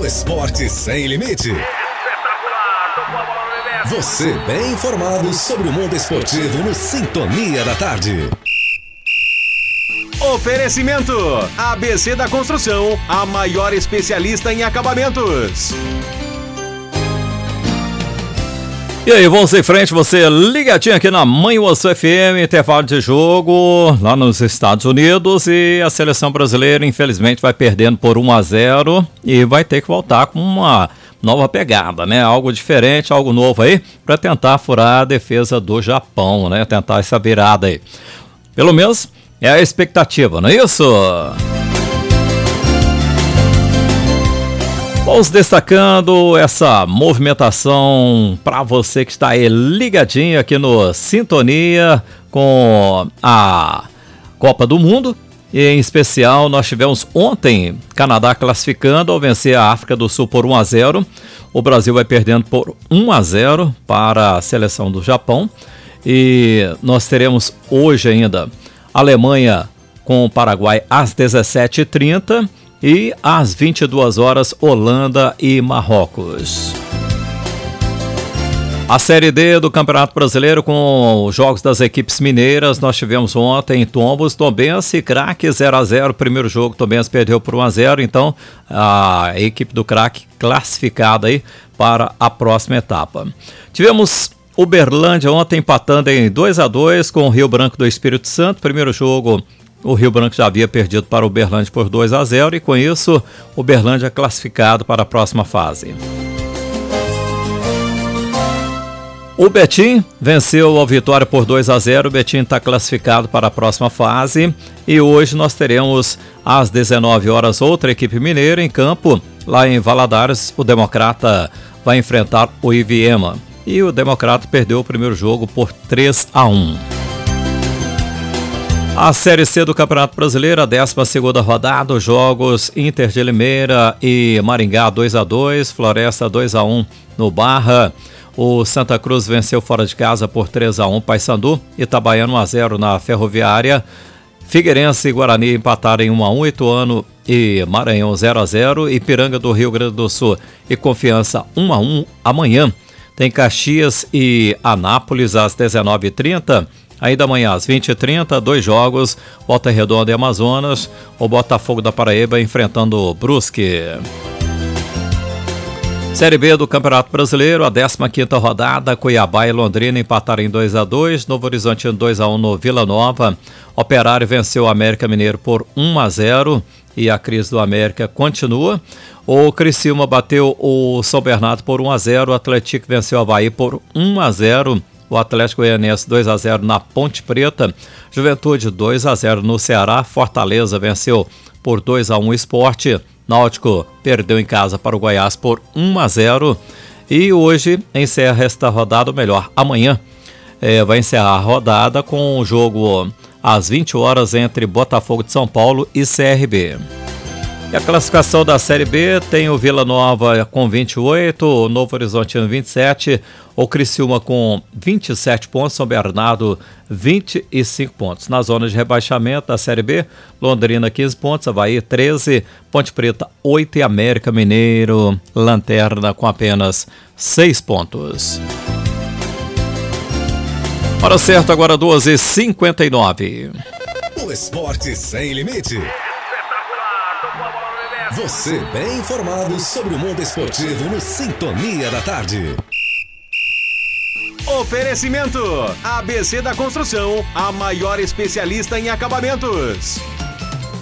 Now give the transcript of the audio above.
O esporte sem limite. Você bem informado sobre o mundo esportivo no Sintonia da Tarde. Oferecimento: ABC da Construção, a maior especialista em acabamentos. E aí, vamos em frente, você ligadinho aqui na Manhã Osso FM, intervalo de jogo lá nos Estados Unidos, e a seleção brasileira infelizmente vai perdendo por 1-0 e vai ter que voltar com uma nova pegada, né? Algo diferente, algo novo aí, para tentar furar a defesa do Japão, né? Tentar essa virada aí. Pelo menos é a expectativa, não é isso? Vamos destacando essa movimentação para você que está aí ligadinho aqui no Sintonia com a Copa do Mundo. E em especial nós tivemos ontem Canadá classificando ao vencer a África do Sul por 1-0. O Brasil vai perdendo por 1-0 para a seleção do Japão. E nós teremos hoje ainda Alemanha com o Paraguai às 17h30. E às 22 horas, Holanda e Marrocos. A Série D do Campeonato Brasileiro com os jogos das equipes mineiras. Nós tivemos ontem Tombos, Tombense e Craque 0-0. Primeiro jogo, Tombense perdeu por 1-0. Então, a equipe do Craque classificada aí para a próxima etapa. Tivemos Uberlândia ontem empatando em 2-2 com o Rio Branco do Espírito Santo. Primeiro jogo, o Rio Branco já havia perdido para o Uberlândia por 2-0 e com isso o Uberlândia é classificado para a próxima fase. O Betim venceu a Vitória por 2-0, o Betim está classificado para a próxima fase e hoje nós teremos às 19 horas outra equipe mineira em campo, lá em Valadares. O Democrata vai enfrentar o Iviema e o Democrata perdeu o primeiro jogo por 3-1. A Série C do Campeonato Brasileiro, a 12ª rodada, os jogos Inter de Limeira e Maringá 2-2, Floresta 2-1 no Barra, o Santa Cruz venceu fora de casa por 3-1 Paysandu, Itabaiana 1-0 na Ferroviária, Figueirense e Guarani empataram em 1-1, Ituano e Maranhão 0-0, Ipiranga do Rio Grande do Sul e Confiança 1-1 amanhã. Tem Caxias e Anápolis às 19h30. Ainda amanhã às 20h30, 2 jogos, Volta Redonda e Amazonas, o Botafogo da Paraíba enfrentando o Brusque. Série B do Campeonato Brasileiro, a 15ª rodada, Cuiabá e Londrina empataram em 2-2, Novo Horizontino 2-1 no Vila Nova, Operário venceu o América Mineiro por 1-0 e a crise do América continua. O Criciúma bateu o São Bernardo por 1-0, o Atlético venceu o Avaí por 1-0, o Atlético Goianiense 2-0 na Ponte Preta, Juventude 2-0 no Ceará, Fortaleza venceu por 2-1 o Sport, Náutico perdeu em casa para o Goiás por 1-0 e hoje encerra esta rodada, ou melhor, amanhã vai encerrar a rodada com o jogo às 20 horas entre Botafogo de São Paulo e CRB. E a classificação da Série B tem o Vila Nova com 28, o Novo Horizontino 27, o Criciúma com 27 pontos, São Bernardo 25 pontos. Na zona de rebaixamento da Série B, Londrina 15 pontos, Avaí 13, Ponte Preta 8 e América Mineiro, lanterna com apenas 6 pontos. Hora certa agora 12h59. O esporte sem limite. Você bem informado sobre o mundo esportivo no Sintonia da Tarde. Oferecimento: ABC da Construção, a maior especialista em acabamentos.